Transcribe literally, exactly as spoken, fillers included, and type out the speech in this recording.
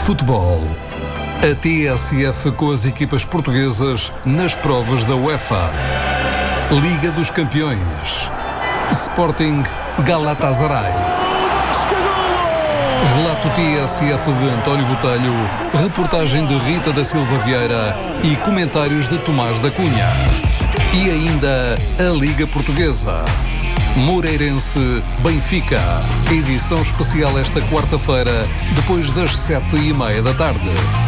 Futebol. A T S F com as equipas portuguesas nas provas da UEFA. Liga dos Campeões. Sporting Galatasaray. Relato T S F de António Botelho, reportagem de Rita da Silva Vieira e comentários de Tomás da Cunha. E ainda a Liga Portuguesa. Moreirense Benfica. Edição especial esta quarta-feira, depois das sete e meia da tarde.